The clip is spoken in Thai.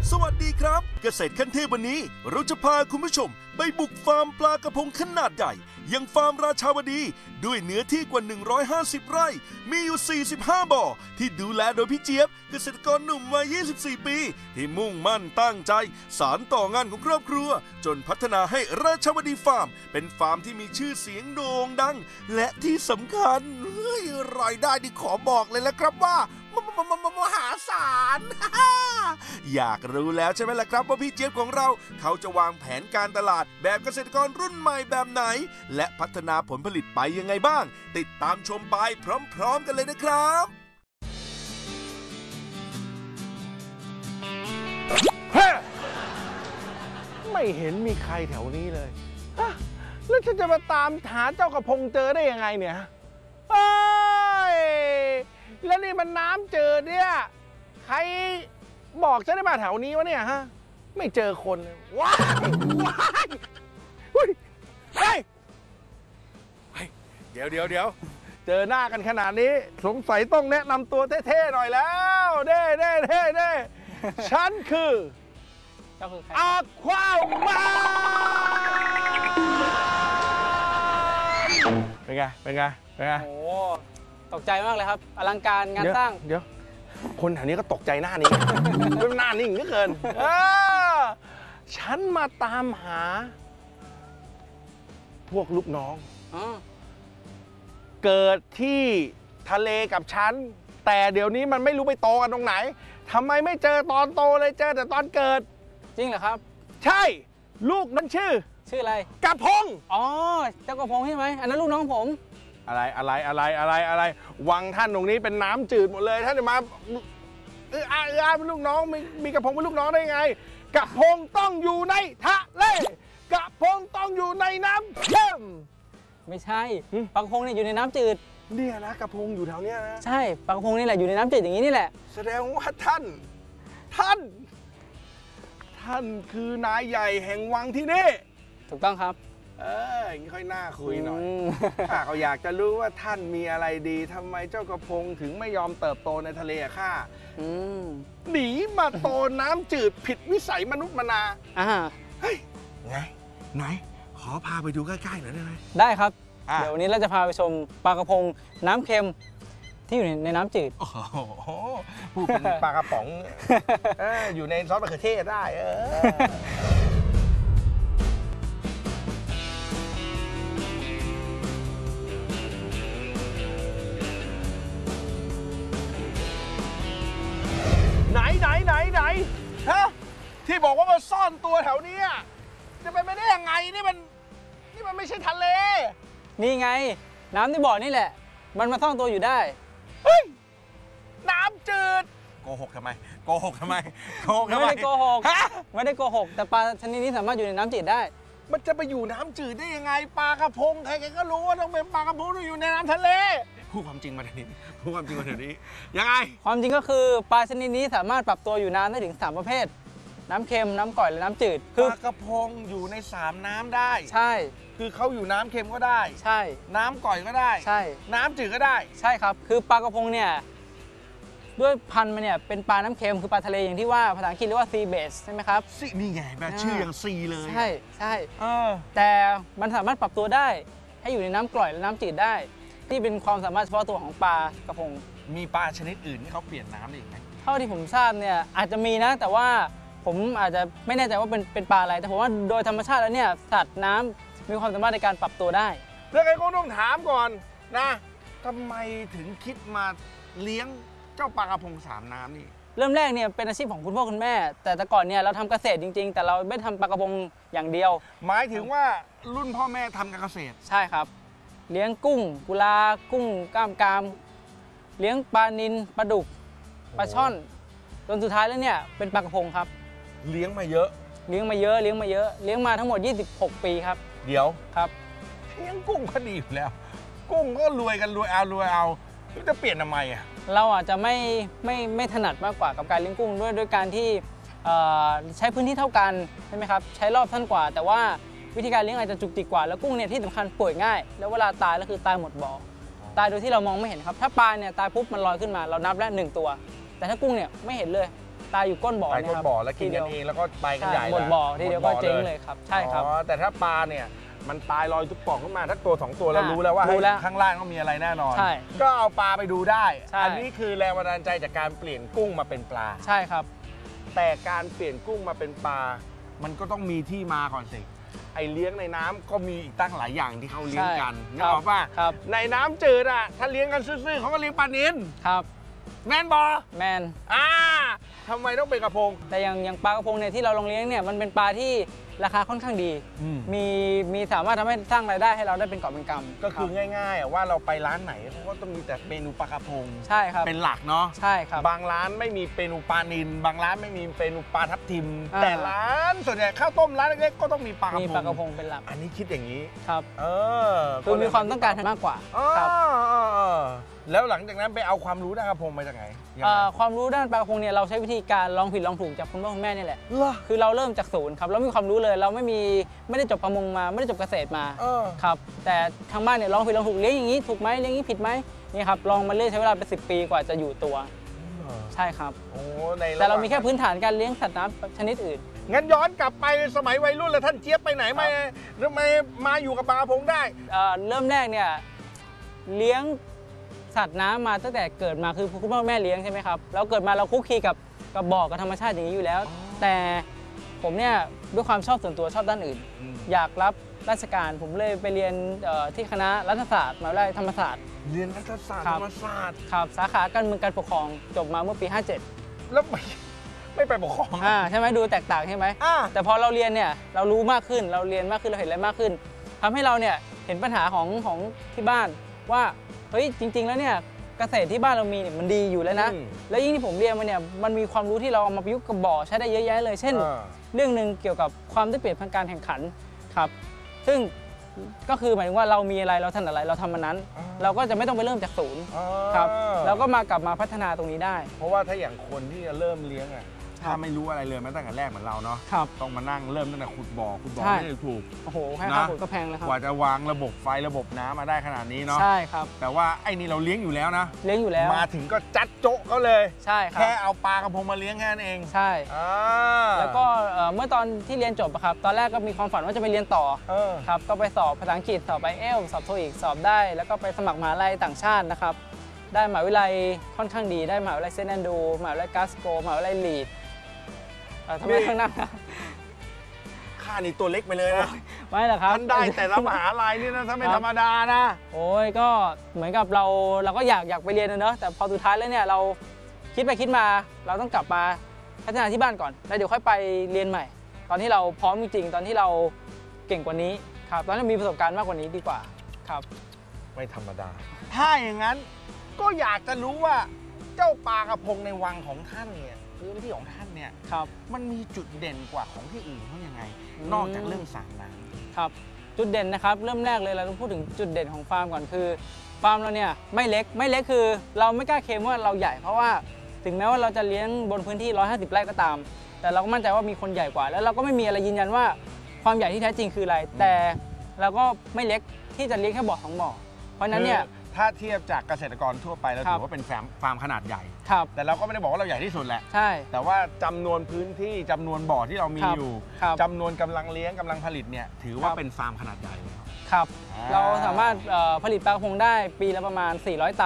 สวัสดีครับเกษตรขั้นเทพวันนี้เราจะพาคุณผู้ชมไปบุกฟาร์มปลากระพงขนาดใหญ่ยังฟาร์มราชาวดีด้วยเนื้อที่กว่า150ไร่มีอยู่45บ่อที่ดูแลโดยพี่เจี๊ยบเกษตรกรหนุ่มวัย24ปีที่มุ่งมั่นตั้งใจสานต่องานของครอบครัวจนพัฒนาให้ราชาวดีฟาร์มเป็นฟาร์มที่มีชื่อเสียงโด่งดังและที่สำคัญรายได้ที่ขอบอกเลยละครับว่ามหาศาล อยากรู้แล้วใช่ไหมล่ะครับว่าพี่เจี๊ยบของเราเขาจะวางแผนการตลาดแบบเกษตรกรรุ่นใหม่แบบไหนและพัฒนาผลผลิตไปยังไงบ้างติดตามชมไปพร้อมๆกันเลยนะครับไม่เห็นมีใครแถวนี้เลยแล้วฉันจะมาตามหาเจ้ากระพงเจอได้ยังไงเนี่ยเอ้ยแล้วนี่มันน้ำเจอเนี่ยใครบอกฉันได้มาแถวนี้วะเนี่ยฮะไม่เจอคนเลยว้ายเฮ้ยเดี๋ยวเจอหน้ากันขนาดนี้สงสัยต้องแนะนำตัวเท่ๆหน่อยแล้วเด้ฉันคืออาความาเป็นไงโอ้ตกใจมากเลยครับอลังการงานสร้างเดี๋ยวคนแถวนี้ก็ตกใจหน้านี้เป็นหน้านิ่งเหลือเกินฉันมาตามหาพวกลูกน้องเกิดที่ทะเลกับฉันแต่เดี๋ยวนี้มันไม่รู้ไปโตกันตรงไหนทำไมไม่เจอตอนโตเลยเจอแต่ตอนเกิดจริงเหรอครับใช่ลูกนั้นชื่ออะไรกระพงอ๋อเจ้ากระพงใช่ไหมอันนั้นลูกน้องผมอะไรวังท่านตรงนี้เป็นน้ำจืดหมดเลยท่านจะมาเป็นลูกน้องมีกระพงเป็นลูกน้องได้ไงกระพงต้องอยู่ในทะเลกระพงต้องอยู่ในน้ำเข้มไม่ใช่ปลากระพงเนี่ยอยู่ในน้ำจืดเนี่ยนะกระพงอยู่แถวเนี้ยนะใช่ปลากระพงนี่แหละอยู่ในน้ำจืดอย่างนี้นี่แหละแสดงว่าท่านคือนายใหญ่แห่งวังที่นี่ถูกต้องครับอย่างนี้ค่อยน่าคุยหน่อยข้าเขาอยากจะรู้ว่าท่านมีอะไรดีทำไมเจ้ากระพงถึงไม่ยอมเติบโตในทะเลข้าหนีมาโตน้ำจืดผิดวิสัยมนุษย์มนาเฮ้ยไหนขอพาไปดูใกล้ๆหน่อยได้ไหมได้ครับเดี๋ยววันนี้เราจะพาไปชมปลากระพงน้ำเค็มที่อยู่ในน้ำจืดโอ้โหพูดเป็นปลากระป๋องอยู่ในซอสมะเขือเทศได้ไหนฮะที่บอกว่ามันซ่อนตัวแถวนี้จะไปไม่ได้ยังไงนี่มันไม่ใช่ทะเลนี่ไงน้ำที่บ่อนี่แหละมันมาซ่อนตัวอยู่ได้เฮ้ยน้ำจืดโกหกทำไมไม่ได้โกหกแต่ปลาชนิดนี้สามารถอยู่ในน้ำจืดได้มันจะไปอยู่น้ำจืดได้ยังไงปลากระพงใครก็รู้ว่าต้องเป็นปลากระพงที่อยู่ในน้ำทะเลพูดความจริงมาเดี๋ยวนี้ยังไงความจริงก็คือปลาชนิดนี้สามารถปรับตัวอยู่น้ำได้ถึง3ประเภทน้ำเค็มน้ำก่อยและน้ำจืดปลากระพงอยู่ใน3น้ำได้ใช่คือเขาอยู่น้ำเค็มก็ได้ใช่น้ำก่อยก็ได้ใช่น้ำจืดก็ได้ใช่ครับคือปลากระพงเนี่ยด้วยพันธุ์มันเนี่ยเป็นปลาน้ำเค็มคือปลาทะเลอย่างที่ว่าภาษาอังกฤษเรียกว่า sea bass ใช่ไหมครับนี่ไงแบบชื่ออย่างซีเลยใช่แต่มันสามารถปรับตัวได้ให้อยู่ในน้ำกร่อยและน้ำจืดได้ที่เป็นความสามารถเฉพาะตัวของปลากระพงมีปลาชนิดอื่นที่เขาเปลี่ยนน้ำได้อีกไหมเท่าที่ผมทราบเนี่ยอาจจะมีนะแต่ว่าผมอาจจะไม่แน่ใจว่าเป็นปลาอะไรแต่ผมว่าโดยธรรมชาติแล้วเนี่ยสัตว์น้ำมีความสามารถในการปรับตัวได้เรื่องไอ้ก็ต้องถามก่อนนะทำไมถึงคิดมาเลี้ยงเจ้าปลากระพง3น้ำนี่เริ่มแรกเนี่ยเป็นอาชีพของคุณพ่อคุณแม่แต่ก่อนเนี่ยเราทำเกษตรจริงๆแต่เราไม่ทำปลากระพงอย่างเดียวหมายถึงว่ารุ่นพ่อแม่ทำการเกษตรใช่ครับเลี้ยงกุ้งกุลากุ้งกล้ามเลี้ยงปลานิลปลาดุกปลาช่อนจนสุดท้ายแล้วเนี่ยเป็นปลากระพงครับเลี้ยงมาเยอะเลี้ยงมาทั้งหมด26ปีครับเดี๋ยวครับเลี้ยงกุ้งก็ดีอยู่แล้วกุ้งก็รวยเอาจะเปลี่ยนทำไมเราอาจจะไม่ถนัดมากกว่ากับการเลี้ยงกุ้งด้วยการที่ใช้พื้นที่เท่ากันใช่ไหมครับใช้รอบสั้นกว่าแต่ว่าวิธีการเลี้ยงอาจจะจุกจิกกว่าแล้วกุ้งเนี่ยที่สำคัญป่วยง่ายแล้วเวลาตายก็คือตายหมดบ่อตายโดยที่เรามองไม่เห็นครับถ้าปลาเนี่ยตายปุ๊บมันลอยขึ้นมาเรานับแล้ว1ตัวแต่ถ้ากุ้งเนี่ยไม่เห็นเลยตายอยู่ก้นบ่อตายเนี่ยก้นครับบ่อแล้วกินกันเองแล้วก็ไปกันใหญ่หมดบ่อทีเดียวก็เจ๊งเลยครับใช่ครับอ๋อแต่ถ้าปลาเนี่ยมันตายลอยทุกป่องขึ้นมาถ้าตัว2ตัวเรารู้แล้วว่ารู้แล้วข้างล่างต้องมีอะไรแน่นอนใช่ก็เอาปลาไปดูได้ใช่อันนี้คือแรงบันดาลใจจากการเปลี่ยนกุ้งมาเป็นปลาใช่ครับแต่การเปลี่ยนกุ้งมาเป็นปลา มันก็ต้องมีที่มาก่อนสิไอเลี้ยงในน้ำก็มีอีกตั้งหลายอย่างที่เขาเลี้ยงกันใช่นึกออกป่ะครับในน้ำจืดอ่ะถ้าเลี้ยงกันซื่อๆเขาก็เลี้ยงปลานิลครับแมนบอแมนทำไมต้องเป็นกระพงแต่อย่างปลากระพงเนี่ยที่เราลงเลี้ยงเนี่ยมันเป็นปลาที่ราคาค่อนข้างดีอืมมีสามารถทำให้สร้างรายได้ให้เราได้เป็นกอบเป็นกำก็คือรับง่ายๆว่าเราไปร้านไหนเขาก็ต้องมีแต่เมนูปลากระพงใช่ครับเป็นหลักเนาะใช่ครับบางร้านไม่มีเมนูปลานิลบางร้านไม่มีเมนูปลาทับทิมอ่าแต่ร้านส่วนใหญ่ข้าวต้มร้านเล็กๆก็ต้องมีปลากระมีพงปลากระพงเป็นหลักอันนี้คิดอย่างนี้ครับก็คือเลยมีความต้องการมากกว่าอ๋อครับแล้วหลังจากนั้นไปเอาความรู้ด้านกระพงมาจากไหนยังไงความรู้ด้านปลากระพงเนี่ยเราใช้วิธีการลองผิดลองถูกจากคุณพ่อคุณแม่นี่แหละเหรอคือเราเริ่มจากศูนย์ครับเราไม่มีความรู้เลยเราไม่ได้จบประมงมาไม่ได้จบเกษตรมา ครับแต่ทางบ้านเนี่ยลองผิดลองถูกเลี้ยงอย่างนี้ถูกไหมเลี้ยงอย่างนี้ผิดไหมนี่ครับลองมาเรื่อยใช้เวลาเป็น10 ปีกว่าจะอยู่ตัว ใช่ครับโอ้ในแต่เรามีแค่พื้นฐานการเลี้ยงสัตว์น้ำชนิดอื่นงั้นย้อนกลับไปสมัยวัยรุ่นแล้วท่านเจี๊ยบไปไหนมาทำไมมาอยู่กับปลากระพงได้เริ่มแรกเนี่ยเลี้ยงสัตว์น้ำมาตั้งแต่เกิดมาคือคุณพ่อแม่เลี้ยงใช่ไหมครับแล้วเกิดมาเราคุกคีกับบ่อกับธรรมชาติอย่างนี้อยู่แล้ว แต่ผมเนี่ยด้วยความชอบส่วนตัวชอบด้านอื่น อยากรับราชการผมเลยไปเรียนที่คณะรัฐศาสตร์มหาวิทยาลัยธรรมศาสตร์เรียนรัฐศาสตร์ครัธบรรมศาสตร์ครับสาขาการเมืองการปกครองจบมาเมื่อปีแล้วไม่ไปปกครอง 57ใช่ไหมดูแตกต่างใช่ไหมแต่พอเราเรียนเนี่ยเรารู้มากขึ้นเราเรียนมากขึ้นเราเห็นอะไรมากขึ้นทำให้เราเนี่ยเห็นปัญหาของที่บ้านว่าเฮ้ยจริง ๆ แล้วเนี่ยเกษตรที่บ้านเรามีเนี่ยมันดีอยู่แล้วนะแล้วยิ่งที่ผมเรียนมาเนี่ยมันมีความรู้ที่เราเอามาประยุกต์กับบ่อใช้ได้เยอะแยะเลย เช่น เรื่องหนึ่งเกี่ยวกับความได้เปรียบทางการแข่งขันครับซึ่งก็คือหมายถึงว่าเรามีอะไรเราถนัดอะไรเราทำมันนั้น เราก็จะไม่ต้องไปเริ่มจากศูนย์ครับแล้วก็กลับมาพัฒนาตรงนี้ได้เพราะว่าถ้าอย่างคนที่จะเริ่มเลี้ยงอะถ้าไม่รู้อะไรเลยแม้ตั้งแต่แรกเหมือนเราเนาะครับต้องมานั่งเริ่มตั้งแต่ขุดบ่อใช่ไม่ได้ถูกโอ้โหแค่ค่าขุดก็แพงแล้วครักว่าจะวางระบบไฟระบบน้ำมาได้ขนาดนี้เนาะใช่ครับแต่ว่าไอ้นี่เราเลี้ยงอยู่แล้วนะเลี้ยงอยู่แล้วมาถึงก็จัดโจ๊ะเขาเลยใช่ครับแค่เอาปลากระพงมาเลี้ยงแค่นั้นเองใช่อ่าแล้วก็เมื่อตอนที่เรียนจบอะครับตอนแรกก็มีความฝันว่าจะไปเรียนต่อ ครับก็ไปสอบภาษาอังกฤษสอบไอเอลสอบโทอีกสอบได้ แล้วก็ไปสมัครมหาลัยต่างชาตินะครับได้มหาวิทยาลัยค่อนข้างดีได้มหาวิทยาลัยเซนต์แอนดรูว์มหาวิทยาลัยกลาสโกว์มหาวิทยาลัยลีดทำไมข้างหน้าค่านี่ตัวเล็กไปเลยนะไม่หรอกครับท่านได้แต่ละมหาลัยนี่นะถ้าไม่ธรรมดานะโอ้ยก็เหมือนกับเราก็อยากไปเรียนนะเนอะแต่พอสุดท้ายแล้วเนี่ยเราคิดไปคิดมาเราต้องกลับมาพัฒนาที่บ้านก่อนแล้วเดี๋ยวค่อยไปเรียนใหม่ ตอนที่เราพร้อมจริงๆตอนที่เราเก่งกว่านี้ครับตอนนั้นมีประสบการณ์มากกว่านี้ดีกว่าครับไม่ธรรมดา ถ้าอย่างนั้นก็อยากจะรู้ว่าเจ้าปลากระพงในวังของท่านเนี่ยพื้นที่ของท่านเนี่ยครับมันมีจุดเด่นกว่าของที่อื่นเขายังไงอืมนอกจากเรื่องสางน้ครับจุดเด่นนะครับเริ่มแรกเลยเราต้องพูดถึงจุดเด่นของฟาร์มก่อนคือฟาร์มเราเนี่ยไม่เล็กคือเราไม่กล้าเคลมว่าเราใหญ่เพราะว่าถึงแม้ว่าเราจะเลี้ยงบนพื้นที่150 ไร่ก็ตาม แต่เราก็มั่นใจว่ามีคนใหญ่กว่า แล้วเราก็ไม่มีอะไรยืนยันว่าความใหญ่ที่แท้จริงคืออะไร แต่เราก็ไม่เล็กที่จะเลี้ยงแค่บ่อ2 บ่อเพราะฉะนั้นเนี่ยคือถ้าเทียบจากเกษตรกรทั่วไปเราครับถือว่าเป็นฟาร์มขนาดใหญ่ครับแต่เราก็ไม่ได้บอกว่าเราใหญ่ที่สุดแหละใช่แต่ว่าจำนวนพื้นที่จำนวนบ่อที่เรามีครับอยู่ครับจำนวนกำลังเลี้ยงกำลังผลิตเนี่ยถือว่าครับเป็นฟาร์มขนาดใหญ่แล้วครับอ่าเราสามารถผลิตปลากระพงได้ปีละประมาณ400 ตัน